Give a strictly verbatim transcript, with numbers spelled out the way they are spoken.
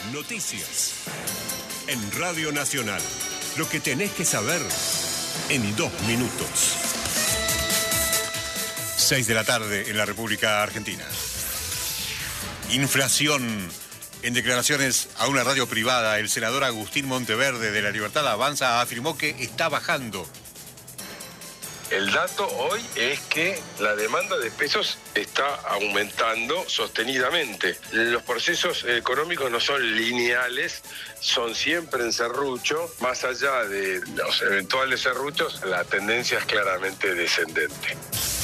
Noticias. En Radio Nacional. Lo que tenés que saber en dos minutos. Seis de la tarde en la República Argentina. Inflación. En declaraciones a una radio privada, el senador Agustín Monteverde de La Libertad Avanza afirmó que está bajando. El dato hoy es que la demanda de pesos está aumentando sostenidamente. Los procesos económicos no son lineales, son siempre en serrucho. Más allá de los eventuales serruchos, la tendencia es claramente descendente.